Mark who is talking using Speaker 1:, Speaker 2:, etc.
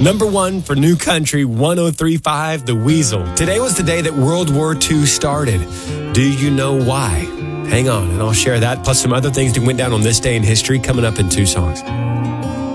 Speaker 1: Number one for New Country 103.5, The Weasel. Today was the day that World War II started. Do you know why? Hang on, and I'll share that, plus some other things that went down on this day in history coming up in two songs.